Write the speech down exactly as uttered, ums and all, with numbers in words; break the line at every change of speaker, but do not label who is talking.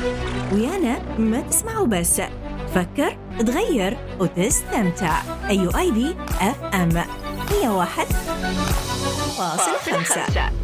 ويانا ما تسمعوا بس، فكر، تغير وتستمتع. أيو آي دي أف أم مية وواحد فاصلة خمسة.